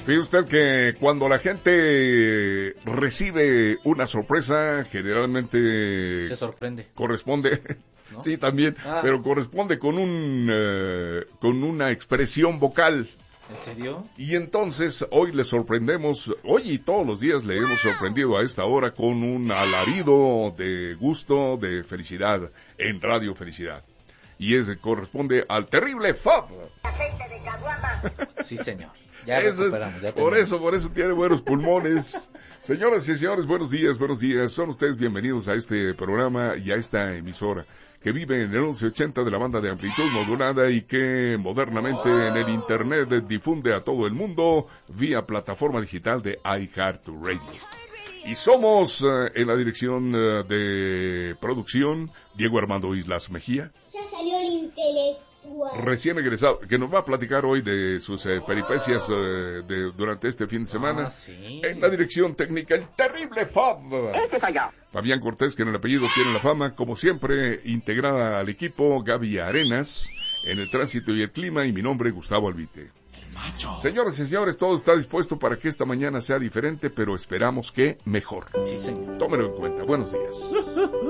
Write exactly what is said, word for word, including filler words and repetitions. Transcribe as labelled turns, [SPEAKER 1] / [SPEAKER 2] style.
[SPEAKER 1] Fíjese usted que cuando la gente recibe una sorpresa, generalmente...
[SPEAKER 2] Se sorprende.
[SPEAKER 1] Corresponde... ¿No? Sí, también, ah. pero corresponde con un uh, con una expresión vocal.
[SPEAKER 2] ¿En serio?
[SPEAKER 1] Y entonces hoy le sorprendemos, hoy y todos los días le hemos sorprendido a esta hora con un alarido de gusto, de felicidad, en Radio Felicidad. Y ese corresponde al terrible Fab.
[SPEAKER 2] Aceite de caguama. Sí, señor. Ya
[SPEAKER 1] eso
[SPEAKER 2] recuperamos, ya
[SPEAKER 1] es, por eso, por eso tiene buenos pulmones. Señoras y señores, buenos días, buenos días. Son ustedes bienvenidos a este programa y a esta emisora que vive en el once ochenta de la banda de amplitud modulada y que modernamente en el internet difunde a todo el mundo vía plataforma digital de iHeartRadio. Y somos uh, en la dirección uh, de producción Diego Armando Islas Mejía.
[SPEAKER 3] Ya salió el intelectual.
[SPEAKER 1] Recién egresado, que nos va a platicar hoy de sus eh, peripecias eh, de, durante este fin de semana.
[SPEAKER 2] Ah, sí.
[SPEAKER 1] En la dirección técnica, el terrible Fab.
[SPEAKER 4] Este soy yo.
[SPEAKER 1] Fabián Cortés, que en el apellido tiene la fama, como siempre, integrada al equipo Gaby Arenas, en el tránsito y el clima, y mi nombre, Gustavo Albite.
[SPEAKER 4] El macho.
[SPEAKER 1] Señoras y señores, todo está dispuesto para que esta mañana sea diferente, pero esperamos que mejor.
[SPEAKER 2] Sí, señor.
[SPEAKER 1] Tómenlo en cuenta. Buenos días.